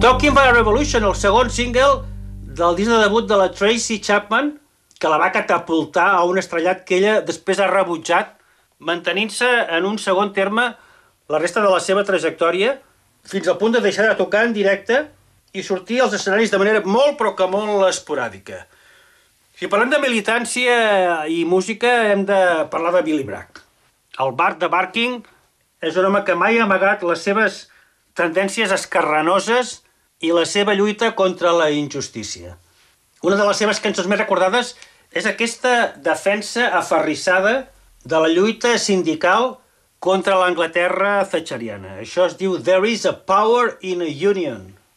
Talking About a Revolution, el segon single del disc de debut de la Tracy Chapman, que la va catapultar a un estrellat que ella després ha rebutjat, mantenint-se en un segon terme la resta de la seva trajectòria, fins al punt de deixar de tocar en directe i sortir als escenaris de manera molt, però que molt esporàdica. Si parlem de militància i música, hem de parlar de Billy Bragg. El Bart de Barking és un home que mai ha amagat les seves tendències escarranoses i la seva lluita contra la injustícia. Una de les seves cançons més recordades és aquesta defensa aferrissada de la lluita sindical contra l'Anglaterra thatcheriana. Això es diu There is a power in a union.